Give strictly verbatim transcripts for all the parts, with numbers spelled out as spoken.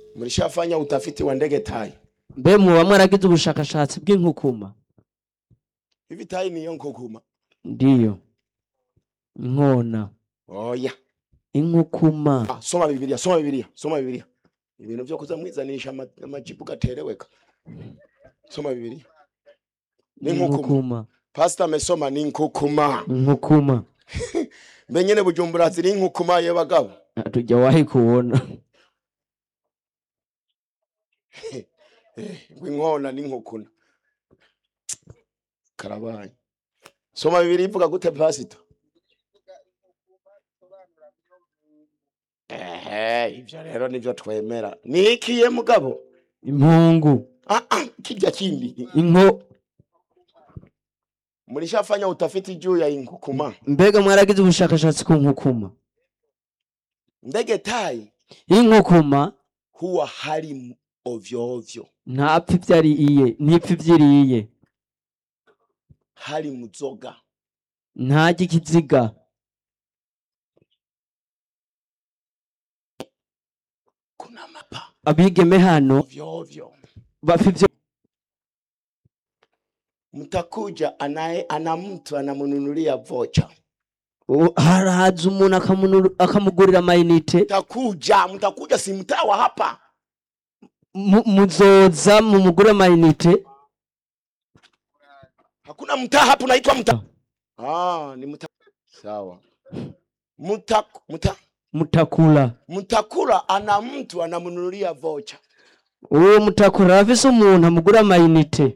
Mlishafanya utafiti wa ndege tai? Mbe muba mwaragize ubushakashatsi bw'inkukuma? Hivi tai ni nkukuma? Ndiyo. Inkona. Oya. Inkukuma. Ah, soma Biblia, soma Biblia, soma Biblia. Ibintu byo kuzamwizanisha amajibu gatereweka. Soma Biblia. Ni nkukuma. Pastor amesoma ni nkukuma. Inkukuma. Benyene Bujumbura ziri nkukuma ye bagabo. Atujya wahi kuona. Inkona ni nkukuna. Karabaye. Soma Biblia ivuga gute Pastor? Eh, ivyo rero nivyo twemera. Ni ikiye mugabo? Impungu. Ah ah, kijya kindi. Inko. Mlishafanya utafiti juu ya inkukuma? Mbega mwaragize ubushakashatsi ku nkukuma? Ndege tai inkukuma huwa hali ovyo ovyo. Ntapfa ivyariye, ntipfa ivyiriye. Hali muzoga. Ntarya ikiziga. Kuna mapa. Abigeme hano ovyo ovyo. Bapfa ivyo. Mtakuja anaye ana mtu anamununulia vocha. Haraza umuntu akamugurira amayinite. Mtakuja, mtakuja si mtawa hapa. Muzoza mumugure amayinite. Hakuna mtaa hapa unaitwa mtaa. Ah, ni mtaa. Sawa. Muta muta Mutakula. Mutakula ana mtu anamununulia vocha. Uwo mutakura afise umuntu amugura amayinite.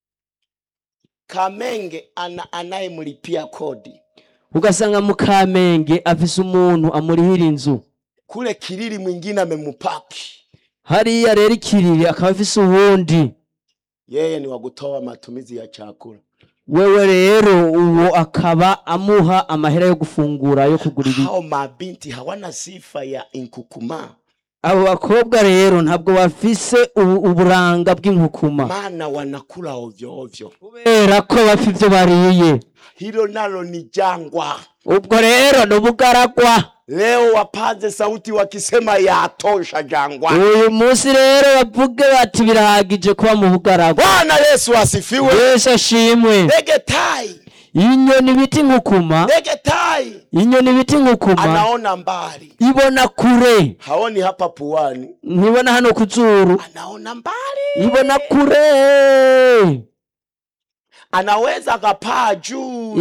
Kamenge ana anayemulipia kodi. Ugasanga mu Kamenge afise umuntu amurihira inzu. Kule Kiriri mwingine amemupaki. Hariya rero Kiriri akaba afise uwundi. Yeye ni wagutoa matumizi ya chakula. Wewe rero uwo akaba amuha amahera yo gufungura yo kugura ibi. Hao mabinti hawana sifa ya inkukuma. Abo bakobwa rero ntabwo bafise uburanga bw'inkukuma. Mana wanakula ovyo ovyo. Kubera ko bafi ivyo bariye. Hilo nalo ni jangwa. Ubwo rero n'ubugaragwa. Leo wapaze sauti wakisema yatosha jangwa. Uyu munsi rero bavuge bati birahagije kuba mu bugaragwa. Bwana Yesu asifiwe. Yesu ashimwe. Ndege tai. Inyoni biti nkukuma. Ndege tai. Inyoni biti nkukuma. Anaona mbali. Ibona kure. Haoni hapa puani. Nibona hano kuzuru. Anaona mbali. Ibona kure. Anaweza kapaa juu.